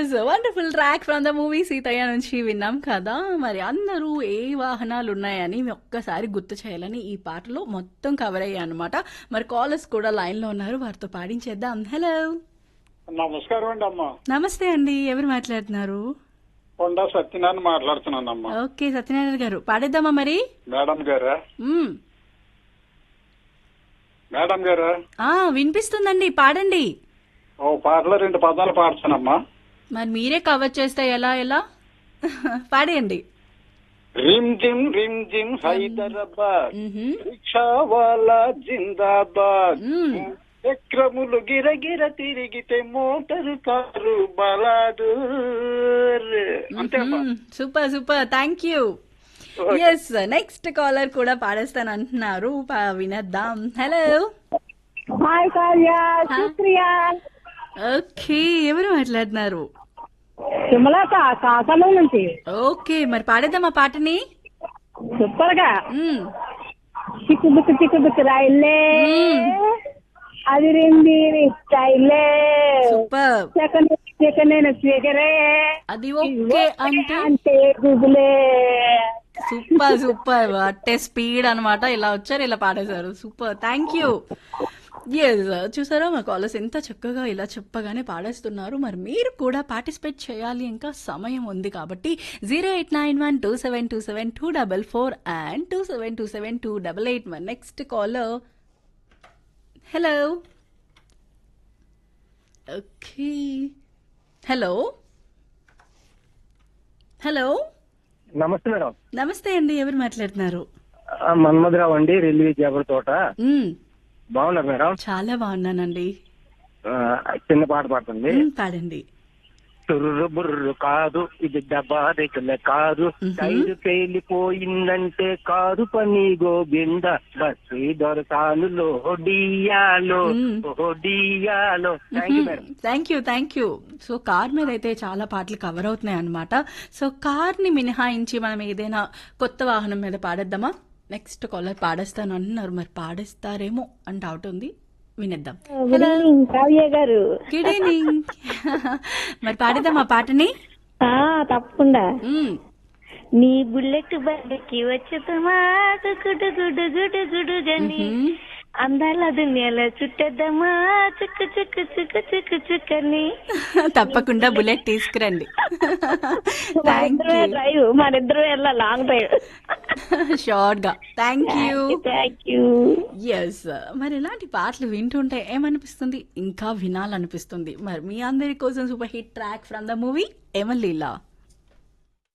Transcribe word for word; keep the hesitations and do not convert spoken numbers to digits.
Yes wonderful track from the movie Seethayya నుంచి విన్నాం కదా. మరి అందరూ ఏ వాహనాలు ఉన్నాయని ఒక్కసారి గుర్తు చేయాలని ఈ పాటలో మొత్తం కవర్ అయ్యాయి అనమాట. మరి కాలర్స్ కూడా లైన్ లో ఉన్నారు, వారితో పాడించేద్దాం. హలో, నమస్కారం అండి అమ్మా. నమస్తే అండి, ఎవరు మాట్లాడుతున్నారు? కొండా సత్యనారాయణ మాట్లాడుతున్నానమ్మా. ఓకే సత్యనారాయణ గారు, పాడేద్దామా మరి? మేడం గారా? మ్మ్. మేడం గారా? ఆ వినిపిస్తుందండి, పాడండి. ఓ పాటలో రెండు పదాలు పాడుతానమ్మా. మరి మీరే కవర్ చేస్తే ఎలా ఎలా పాడేయండి. Rim gym rim gym Hyderabad, మ్హూ. రిక్షా వాలా జిందాబాద్, మ్మ్. చక్రములు గిరగిర తిరిగితే motor car బలాదూర్. అంతేమ్మా. Super super, thank you. Yes, next caller కూడా పాడేస్తాను అంటున్నారు, పా- వినేద్దాం. Hello, hi Kavya, Supriya, okay ఎవరు మాట్లాడుతున్నారు? సుమలత కాసలం నుంచి. ఓకే, మరి పాడేద్దాం ఆ పాటని. సూపర్ గా మ్మ్. చిక్కు బుక్కు చిక్కు బుక్కు రాయిల్లే, అది రింది స్టైలే, సూపర్. సెకండ్ సెకండ్ నేను స్పీకరే, అది ఓకే అంటే అంటే గూగులే. సూపర్ సూపర్, అంటే స్పీడ్ అనమాట. ఇలా వచ్చారు, ఇలా పాడేశారు. Super, thank you. ఎస్, చూసారా మా కాలర్స్ ఎంత చక్కగా ఇలా చెప్పగానే పాడేస్తున్నారు. మరి మీరు కూడా పార్టిసిపేట్ చేయాలి, ఇంకా సమయం ఉంది కాబట్టి zero eight nine one two seven two seven two double four and two seven two seven two double eight one. Next caller. Hello, okay, hello hello నమస్తే మేడం. నమస్తే అండి, ఎవరు మాట్లాడుతున్నారు? ఆ, మన్మధరావు అండి, రైల్వే జాబర్ తోట. మ్మ్. బాగున్నారు మేడం? చాలా బాగున్నానండి. ఆ, చిన్న పాట పాడుతుంది. మ్మ్, పాడండి. తుర్రు బుర్రు కాదు, ఇది డబ్బా రేకుల కాదు, టైరు పేలిపోయిందంటే కారు పని Govinda, bus దొరసానులో డియాలో డియాలో. Thank you madam. Thank you thank you. So car మీద అయితే చాలా పాటలు కవర్ అవుతున్నాయి అనమాట. సో కార్ ని మినహాయించి మనం ఏదైనా కొత్త వాహనం మీద పాడేద్దామా? నెక్స్ట్ కాలర్ పాడేస్తాను అంటున్నారు, మరి పాడేస్తారేమో అని డౌట్ ఉంది, వినేద్దాం. హలో, కావ్య గారు. Good evening. మరి పాడేద్దాం ఆ పాటని. ఆ, తప్పకుండా. మ్మ్. నీ బుల్లెట్ బండికి వచ్చేతమా గుడు గుడు గుడు గుడు గని, మ్మ్. అందాల దునియాలో చుట్టేద్దామా చుక్కు చుక్కు చుక్కు చుక్కు చుక్కని. తప్పకుండా బుల్లెట్ తీసుకురండి. Thank you. డ్రైవ్ మనిద్దరం వెళ్ళా, లాంగ్ డ్రైవ్. షోర్ గా, thank you. Thank you. Yes, మరి ఇలాంటి పాటలు వింటుంటే ఏమనిపిస్తుంది, ఇంకా వినాలనిపిస్తుంది. మరి మీ అందరి కోసం super hit track from the movie ఏమన్ లీలా.